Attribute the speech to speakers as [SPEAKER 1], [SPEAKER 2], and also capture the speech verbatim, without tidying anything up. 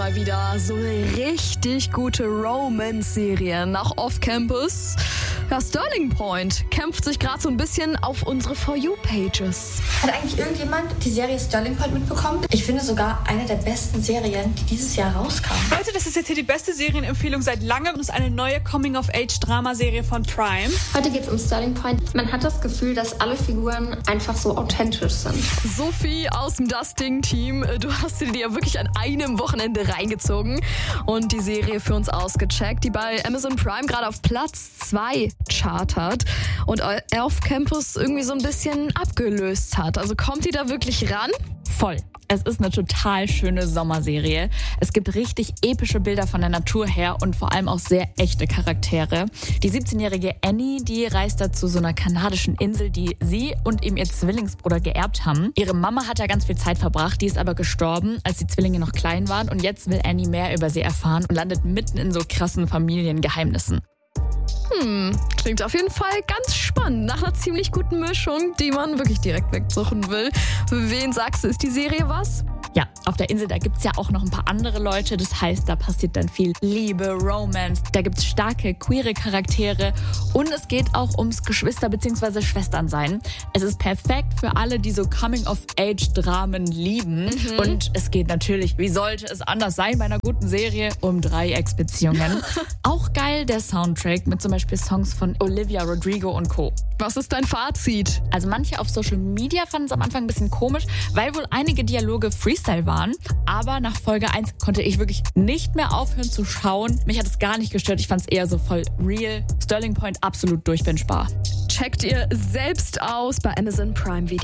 [SPEAKER 1] mal wieder so eine richtig gute Romance-Serie nach Off-Campus. Ja, Sterling Point kämpft sich gerade so ein bisschen auf unsere For You-Pages.
[SPEAKER 2] Hat eigentlich irgendjemand die Serie Sterling Point mitbekommen? Ich finde sogar eine der besten Serien, die dieses Jahr rauskam.
[SPEAKER 3] Leute, das ist jetzt hier die beste Serienempfehlung seit langem. Das ist eine neue Coming-of-Age-Drama-Serie von Prime.
[SPEAKER 4] Heute geht es um Sterling Point. Man hat das Gefühl, dass alle Figuren einfach so authentisch sind.
[SPEAKER 1] Sophie aus dem Dusting-Team, du hast sie dir ja wirklich an einem Wochenende reingezogen und die Serie für uns ausgecheckt, die bei Amazon Prime gerade auf Platz zwei chartert und Off Campus irgendwie so ein bisschen abgelöst hat. Also kommt die da wirklich ran?
[SPEAKER 5] Voll. Es ist eine total schöne Sommerserie. Es gibt richtig epische Bilder von der Natur her und vor allem auch sehr echte Charaktere. Die siebzehnjährige Annie, die reist da zu so einer kanadischen Insel, die sie und eben ihr Zwillingsbruder geerbt haben. Ihre Mama hat da ganz viel Zeit verbracht, die ist aber gestorben, als die Zwillinge noch klein waren. Und jetzt will Annie mehr über sie erfahren und landet mitten in so krassen Familiengeheimnissen.
[SPEAKER 1] Hm, klingt auf jeden Fall ganz spannend. Nach einer ziemlich guten Mischung, die man wirklich direkt wegsuchen will. Für wen sagst du, ist die Serie was?
[SPEAKER 5] Ja, auf der Insel, da gibt's ja auch noch ein paar andere Leute. Das heißt, da passiert dann viel Liebe, Romance. Da gibt's starke, queere Charaktere. Und es geht auch ums Geschwister- bzw. Schwesternsein. Es ist perfekt für alle, die so Coming-of-Age-Dramen lieben. Mhm. Und es geht natürlich, wie sollte es anders sein bei einer guten Serie, um Dreiecksbeziehungen. Auch geil der Soundtrack mit zum Beispiel Songs von Olivia Rodrigo und Co.
[SPEAKER 1] Was ist dein Fazit?
[SPEAKER 5] Also manche auf Social Media fanden es am Anfang ein bisschen komisch, weil wohl einige Dialoge Freestyle waren. Aber nach Folge eins konnte ich wirklich nicht mehr aufhören zu schauen. Mich hat es gar nicht gestört. Ich fand es eher so voll real. Sterling Point absolut durchbingbar.
[SPEAKER 1] Checkt ihr selbst aus bei Amazon Prime Video.